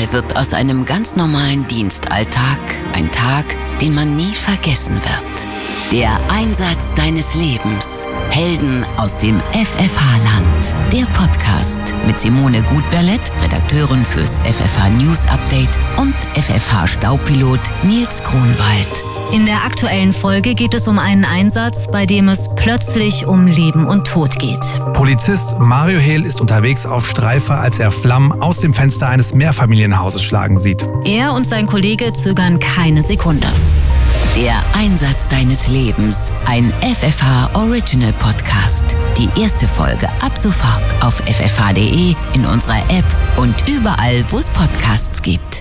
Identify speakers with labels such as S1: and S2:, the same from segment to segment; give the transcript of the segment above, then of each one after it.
S1: Manchmal wird aus einem ganz normalen Dienstalltag ein Tag, den man nie vergessen wird. Der Einsatz deines Lebens. Helden aus dem FFH-Land. Der Podcast mit Simone Gutberlet, Redakteurin fürs FFH News Update, und FFH-Staupilot Nils Kronwald.
S2: In der aktuellen Folge geht es um einen Einsatz, bei dem es plötzlich um Leben und Tod geht.
S3: Polizist Mario Hehl ist unterwegs auf Streife, als er Flammen aus dem Fenster eines Mehrfamilienhauses schlagen sieht.
S2: Er und sein Kollege zögern keine Sekunde.
S1: Der Einsatz deines Lebens, ein FFH Original Podcast. Die erste Folge ab sofort auf ffh.de, in unserer App und überall, wo es Podcasts gibt.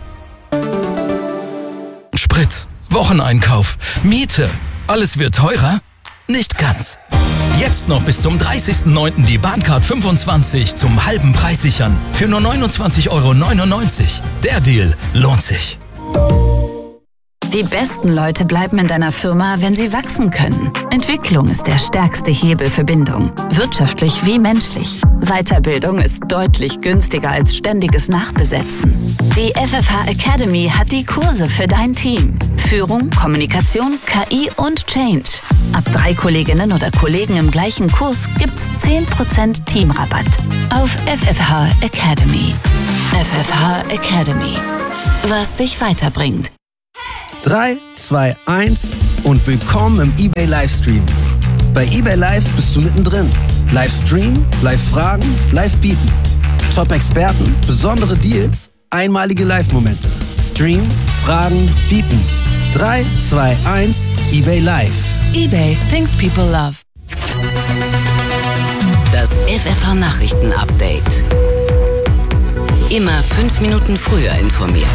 S4: Sprit, Wocheneinkauf, Miete, alles wird teurer? Nicht ganz. Jetzt noch bis zum 30.09. die Bahncard 25 zum halben Preis sichern. Für nur 29,99 €. Der Deal lohnt sich.
S5: Die besten Leute bleiben in deiner Firma, wenn sie wachsen können. Entwicklung ist der stärkste Hebel für Bindung, wirtschaftlich wie menschlich. Weiterbildung ist deutlich günstiger als ständiges Nachbesetzen. Die FFH Academy hat die Kurse für dein Team. Führung, Kommunikation, KI und Change. Ab 3 Kolleginnen oder Kollegen im gleichen Kurs gibt's 10% Teamrabatt. Auf FFH Academy. FFH Academy. Was dich weiterbringt.
S6: 3, 2, 1 und willkommen im eBay Livestream. Bei eBay Live bist du mittendrin. Livestream, Live-Fragen, Live-Bieten. Top-Experten, besondere Deals, einmalige Live-Momente. Stream, Fragen, Bieten. 3, 2, 1, eBay Live.
S5: eBay, things people love.
S1: Das FFH Nachrichten-Update. Immer 5 Minuten früher informiert.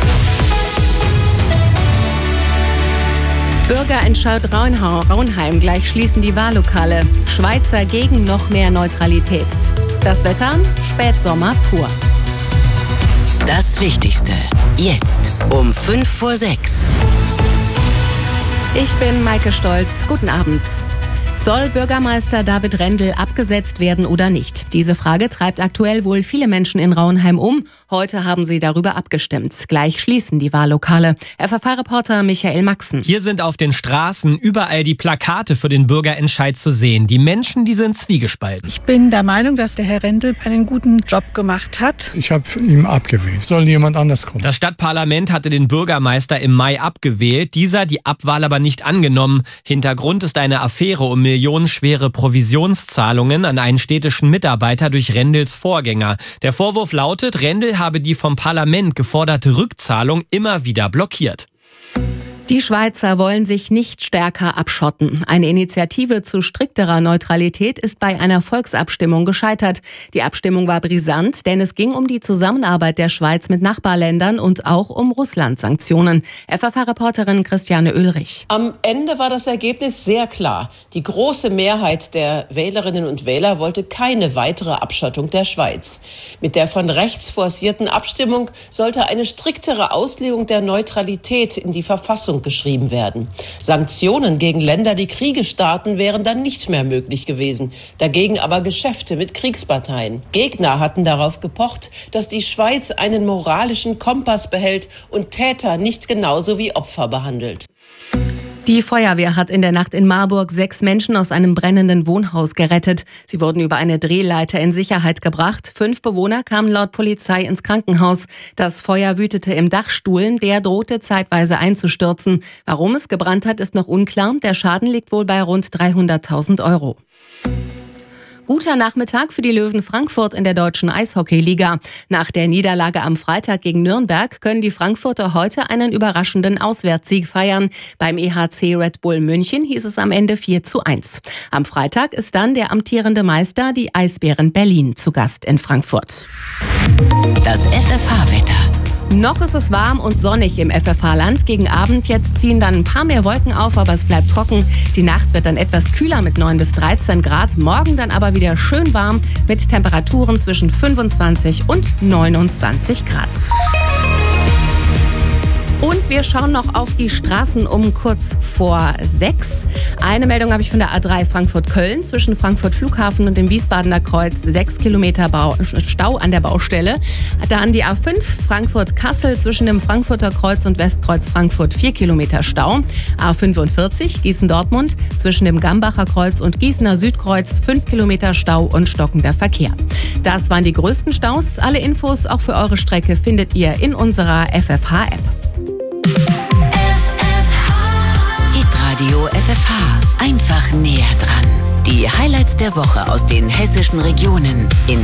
S7: Bürgerentscheid Raunheim, gleich schließen die Wahllokale. Schweizer gegen noch mehr Neutralität. Das Wetter, Spätsommer pur.
S1: Das Wichtigste, jetzt um 5 vor 6.
S7: Ich bin Maike Stolz, guten Abend. Soll Bürgermeister David Rendel abgesetzt werden oder nicht? Diese Frage treibt aktuell wohl viele Menschen in Raunheim um. Heute haben sie darüber abgestimmt. Gleich schließen die Wahllokale. FFH-Reporter Michael Maxen.
S8: Hier sind auf den Straßen überall die Plakate für den Bürgerentscheid zu sehen. Die Menschen, die sind zwiegespalten.
S9: Ich bin der Meinung, dass der Herr Rendel einen guten Job gemacht hat.
S10: Ich habe ihn abgewählt. Soll jemand anders kommen?
S8: Das Stadtparlament hatte den Bürgermeister im Mai abgewählt. Dieser die Abwahl aber nicht angenommen. Hintergrund ist eine Affäre um millionenschwere Provisionszahlungen an einen städtischen Mitarbeiter durch Rendels Vorgänger. Der Vorwurf lautet, Rendel habe die vom Parlament geforderte Rückzahlung immer wieder blockiert.
S7: Die Schweizer wollen sich nicht stärker abschotten. Eine Initiative zu strikterer Neutralität ist bei einer Volksabstimmung gescheitert. Die Abstimmung war brisant, denn es ging um die Zusammenarbeit der Schweiz mit Nachbarländern und auch um Russland-Sanktionen. FFH-Reporterin Christiane Oehlrich.
S11: Am Ende war das Ergebnis sehr klar. Die große Mehrheit der Wählerinnen und Wähler wollte keine weitere Abschottung der Schweiz. Mit der von rechts forcierten Abstimmung sollte eine striktere Auslegung der Neutralität in die Verfassung geschrieben werden. Sanktionen gegen Länder, die Kriege starten, wären dann nicht mehr möglich gewesen. Dagegen aber Geschäfte mit Kriegsparteien. Gegner hatten darauf gepocht, dass die Schweiz einen moralischen Kompass behält und Täter nicht genauso wie Opfer behandelt.
S7: Die Feuerwehr hat in der Nacht in Marburg 6 Menschen aus einem brennenden Wohnhaus gerettet. Sie wurden über eine Drehleiter in Sicherheit gebracht. 5 Bewohner kamen laut Polizei ins Krankenhaus. Das Feuer wütete im Dachstuhl, der drohte zeitweise einzustürzen. Warum es gebrannt hat, ist noch unklar. Der Schaden liegt wohl bei rund 300.000 €. Guter Nachmittag für die Löwen Frankfurt in der deutschen Eishockeyliga. Nach der Niederlage am Freitag gegen Nürnberg können die Frankfurter heute einen überraschenden Auswärtssieg feiern. Beim EHC Red Bull München hieß es am Ende 4:1. Am Freitag ist dann der amtierende Meister, die Eisbären Berlin, zu Gast in Frankfurt.
S1: Das FFH-Wetter.
S7: Noch ist es warm und sonnig im FFH-Land. Gegen Abend jetzt ziehen dann ein paar mehr Wolken auf, aber es bleibt trocken. Die Nacht wird dann etwas kühler mit 9 bis 13 Grad. Morgen dann aber wieder schön warm mit Temperaturen zwischen 25 und 29 Grad. Und wir schauen noch auf die Straßen um kurz vor 6. Eine Meldung habe ich von der A3 Frankfurt-Köln zwischen Frankfurt Flughafen und dem Wiesbadener Kreuz. 6 Kilometer Stau an der Baustelle. Dann die A5 Frankfurt-Kassel zwischen dem Frankfurter Kreuz und Westkreuz Frankfurt. 4 Kilometer Stau. A45 Gießen-Dortmund zwischen dem Gambacher Kreuz und Gießener Südkreuz. 5 Kilometer Stau und stockender Verkehr. Das waren die größten Staus. Alle Infos auch für eure Strecke findet ihr in unserer FFH-App.
S1: Hitradio FFH. Einfach näher dran. Die Highlights der Woche aus den hessischen Regionen in